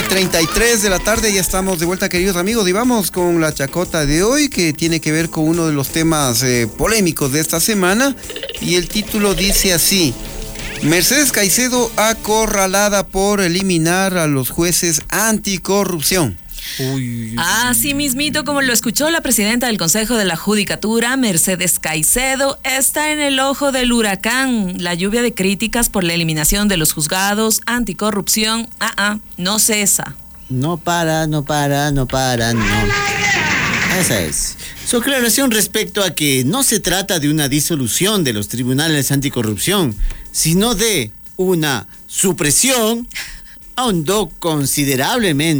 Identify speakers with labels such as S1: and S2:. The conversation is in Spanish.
S1: 7:33 de la tarde, ya estamos de vuelta, queridos amigos, y vamos con la chacota de hoy, que tiene que ver con uno de los temas polémicos de esta semana, y el título dice así: Mercedes Caicedo acorralada por eliminar a los jueces anticorrupción.
S2: Así mismito como lo escuchó la presidenta del Consejo de la Judicatura, Mercedes Caicedo, está en el ojo del huracán. La lluvia de críticas por la eliminación de los juzgados anticorrupción, no cesa.
S3: No para. Esa es su aclaración respecto a que no se trata de una disolución de los tribunales anticorrupción, sino de una supresión. Ahondó considerablemente